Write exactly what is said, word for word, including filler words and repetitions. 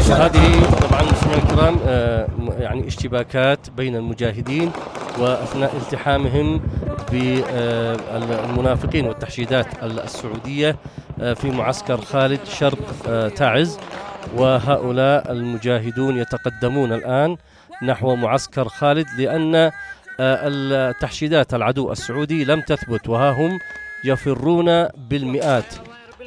وهذه طبعا مستمعينا الكرام يعني اشتباكات بين المجاهدين وأثناء التحامهم بالمنافقين والتحشيدات السعودية في معسكر خالد شرق تعز. وهؤلاء المجاهدون يتقدمون الآن نحو معسكر خالد لأن التحشيدات العدو السعودي لم تثبت، وها هم يفرون بالمئات